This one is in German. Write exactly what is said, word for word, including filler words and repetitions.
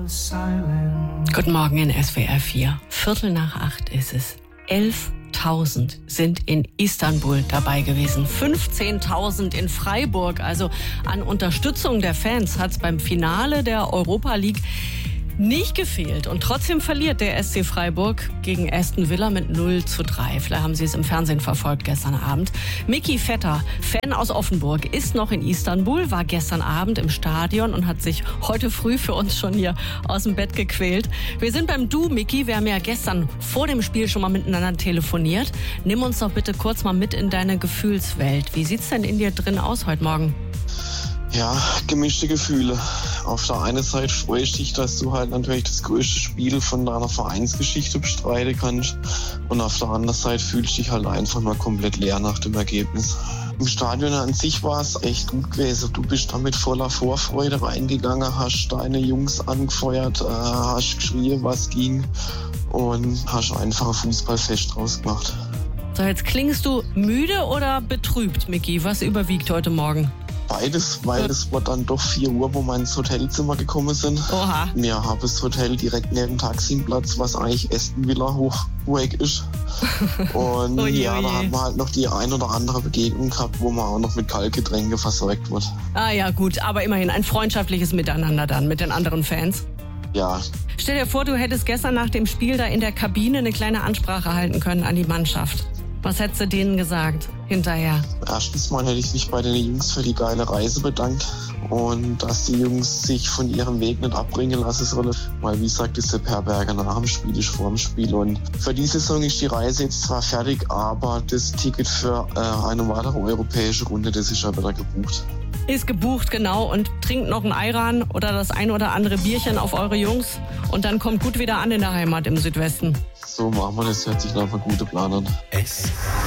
Guten Morgen in S W R vier. Viertel nach acht ist es. elftausend sind in Istanbul dabei gewesen. fünfzehntausend in Freiburg. Also an Unterstützung der Fans hat es beim Finale der Europa League nicht gefehlt. Und trotzdem verliert der S C Freiburg gegen Aston Villa mit null zu drei. Vielleicht haben Sie es im Fernsehen verfolgt gestern Abend. Miki Vetter, Fan aus Offenburg, ist noch in Istanbul, war gestern Abend im Stadion und hat sich heute früh für uns schon hier aus dem Bett gequält. Wir sind beim Du, Miki. Wir haben ja gestern vor dem Spiel schon mal miteinander telefoniert. Nimm uns doch bitte kurz mal mit in deine Gefühlswelt. Wie sieht's denn in dir drin aus heute Morgen? Ja, gemischte Gefühle. Auf der einen Seite freue ich dich, dass du halt natürlich das größte Spiel von deiner Vereinsgeschichte bestreiten kannst. Und auf der anderen Seite fühlst du dich halt einfach mal komplett leer nach dem Ergebnis. Im Stadion an sich war es echt gut gewesen. Du bist da mit voller Vorfreude reingegangen, hast deine Jungs angefeuert, hast geschrien, was ging und hast einfach ein Fußballfest draus gemacht. So, jetzt klingst du müde oder betrübt, Miki? Was überwiegt heute Morgen? Beides, weil es war dann doch vier Uhr, wo wir ins Hotelzimmer gekommen sind. Oha. Wir haben das Hotel direkt neben dem Taximplatz, was eigentlich Aston Villa hochweg ist. Und oje, ja, oje. da haben wir halt noch die ein oder andere Begegnung gehabt, wo man auch noch mit Kaltgetränke versorgt wird. Ah ja, gut, aber immerhin ein freundschaftliches Miteinander dann mit den anderen Fans. Ja. Stell dir vor, du hättest gestern nach dem Spiel da in der Kabine eine kleine Ansprache halten können an die Mannschaft. Was hättest du denen gesagt hinterher? Erstens mal hätte ich mich bei den Jungs für die geile Reise bedankt und dass die Jungs sich von ihrem Weg nicht abbringen lassen sollen. Weil, wie sagt der Herberger, nach dem Spiel ist vor dem Spiel. Und für die Saison ist die Reise jetzt zwar fertig, aber das Ticket für äh, eine weitere europäische Runde, das ist ja wieder gebucht. Ist gebucht, genau, und trinkt noch ein Ayran oder das ein oder andere Bierchen auf eure Jungs und dann kommt gut wieder an in der Heimat im Südwesten. So machen wir das, hört sich nach einem guten Plan an. S